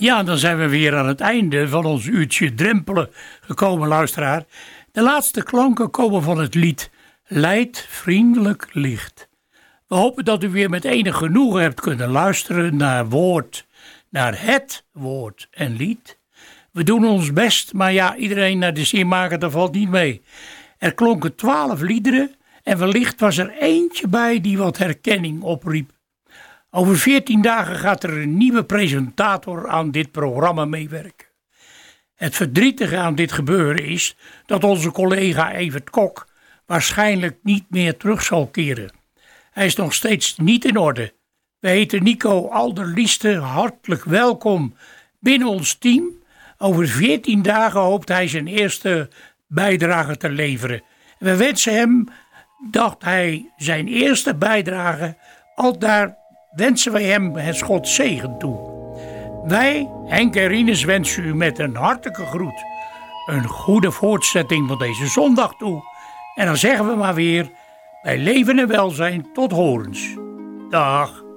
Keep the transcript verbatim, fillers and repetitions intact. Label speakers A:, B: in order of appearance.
A: Ja, dan zijn we weer aan het einde van ons uurtje drempelen gekomen, luisteraar. De laatste klanken komen van het lied Leid vriendelijk licht. We hopen dat u weer met enig genoegen hebt kunnen luisteren naar woord, naar het woord en lied. We doen ons best, maar ja, iedereen naar de zin maken, dat valt niet mee. Er klonken twaalf liederen en wellicht was er eentje bij die wat herkenning opriep. Over veertien dagen gaat er een nieuwe presentator aan dit programma meewerken. Het verdrietige aan dit gebeuren is dat onze collega Evert Kok waarschijnlijk niet meer terug zal keren. Hij is nog steeds niet in orde. We heten Nico Alderlieste hartelijk welkom binnen ons team. Over veertien dagen hoopt hij zijn eerste bijdrage te leveren. We wensen hem dat hij zijn eerste bijdrage, al daar wensen wij hem het Gods zegen toe. Wij, Henk en Rinus, wensen u met een hartelijke groet een goede voortzetting van deze zondag toe. En dan zeggen we maar weer, bij leven en welzijn tot horens. Dag.